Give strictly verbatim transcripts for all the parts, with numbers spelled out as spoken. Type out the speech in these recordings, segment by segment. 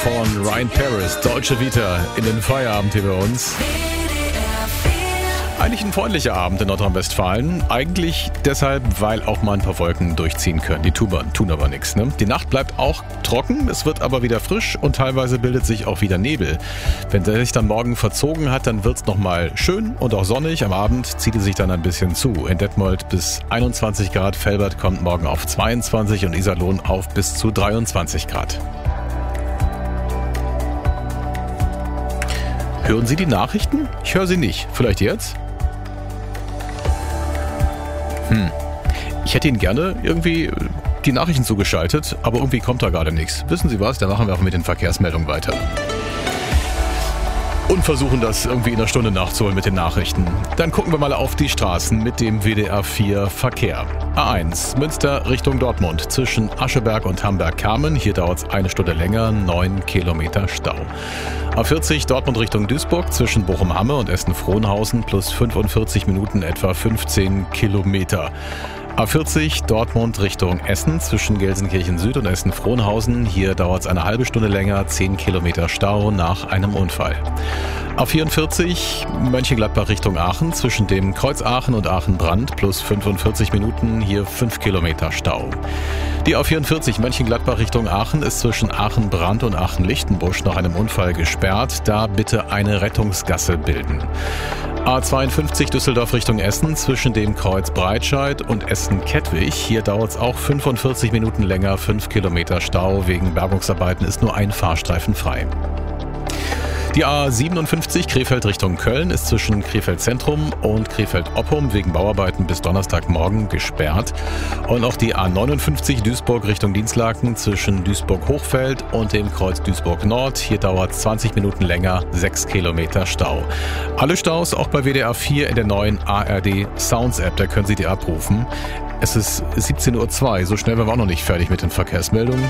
von Ryan Paris, Deutsche Vita, in den Feierabend hier bei uns. Eigentlich ein freundlicher Abend in Nordrhein-Westfalen. Eigentlich deshalb, weil auch mal ein paar Wolken durchziehen können. Die tun, tun aber nichts. Ne? Die Nacht bleibt auch trocken, es wird aber wieder frisch und teilweise bildet sich auch wieder Nebel. Wenn der sich dann morgen verzogen hat, dann wird es nochmal schön und auch sonnig. Am Abend zieht es sich dann ein bisschen zu. In Detmold bis einundzwanzig Grad, Velbert kommt morgen auf zweiundzwanzig und Iserlohn auf bis zu dreiundzwanzig Grad. Hören Sie die Nachrichten? Ich höre sie nicht. Vielleicht jetzt? Hm. Ich hätte Ihnen gerne irgendwie die Nachrichten zugeschaltet, aber irgendwie kommt da gerade nichts. Wissen Sie was? Dann machen wir auch mit den Verkehrsmeldungen weiter. Und versuchen das irgendwie in einer Stunde nachzuholen mit den Nachrichten. Dann gucken wir mal auf die Straßen mit dem W D R vier Verkehr. A eins, Münster Richtung Dortmund, zwischen Ascheberg und Hamberg-Kamen. Hier dauert es eine Stunde länger, neun Kilometer Stau. A vierzig, Dortmund Richtung Duisburg, zwischen Bochum-Hamme und Essen-Frohnhausen, plus fünfundvierzig Minuten, etwa fünfzehn Kilometer. A vierzig, Dortmund Richtung Essen, zwischen Gelsenkirchen Süd und Essen-Frohnhausen. Hier dauert es eine halbe Stunde länger, zehn Kilometer Stau nach einem Unfall. A vierundvierzig, Mönchengladbach Richtung Aachen, zwischen dem Kreuz Aachen und Aachen-Brand, plus fünfundvierzig Minuten, hier fünf Kilometer Stau. Die A vierundvierzig, Mönchengladbach Richtung Aachen, ist zwischen Aachen-Brand und Aachen-Lichtenbusch nach einem Unfall gesperrt. Da bitte eine Rettungsgasse bilden. A zweiundfünfzig, Düsseldorf Richtung Essen, zwischen dem Kreuz Breitscheid und Essen-Kettwig. Hier dauert es auch fünfundvierzig Minuten länger, fünf Kilometer Stau. Wegen Bergungsarbeiten ist nur ein Fahrstreifen frei. Die A siebenundfünfzig, Krefeld Richtung Köln, ist zwischen Krefeld Zentrum und Krefeld Oppum wegen Bauarbeiten bis Donnerstagmorgen gesperrt. Und auch die A neunundfünfzig, Duisburg Richtung Dienstlaken, zwischen Duisburg-Hochfeld und dem Kreuz Duisburg Nord. Hier dauert es zwanzig Minuten länger, sechs Kilometer Stau. Alle Staus auch bei W D R vier in der neuen A R D Sounds App, da können Sie die abrufen. Es ist siebzehn Uhr zwei, so schnell waren wir auch noch nicht fertig mit den Verkehrsmeldungen.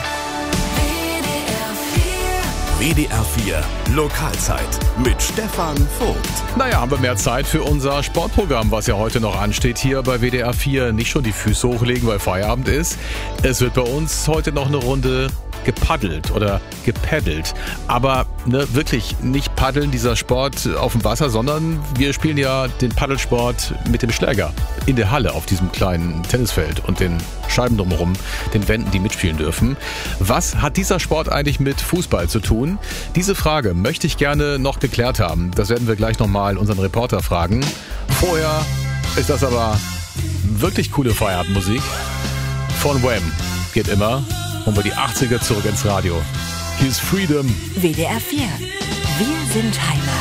W D R vier Lokalzeit mit Stefan Vogt. Naja, haben wir mehr Zeit für unser Sportprogramm, was ja heute noch ansteht hier bei W D R vier. Nicht schon die Füße hochlegen, weil Feierabend ist. Es wird bei uns heute noch eine Runde gepaddelt oder gepaddelt. Aber ne, wirklich nicht paddeln, dieser Sport auf dem Wasser, sondern wir spielen ja den Paddelsport mit dem Schläger in der Halle auf diesem kleinen Tennisfeld und den Scheiben drumherum, den Wänden, die mitspielen dürfen. Was hat dieser Sport eigentlich mit Fußball zu tun? Diese Frage möchte ich gerne noch geklärt haben. Das werden wir gleich nochmal unseren Reporter fragen. Vorher ist das aber wirklich coole Feierabendmusik von Wham. Geht immer. Und wir die achtziger zurück ins Radio. Hier ist Freedom. W D R vier. Wir sind Heimat.